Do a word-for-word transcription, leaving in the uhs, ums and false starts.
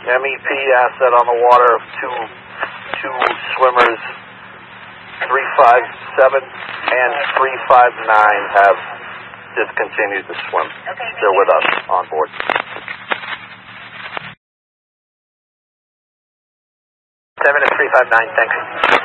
M E P asset on the water of two, two swimmers, three five seven and three five nine have discontinued the swim. Okay. They're with us on board. seven and three five nine, thanks.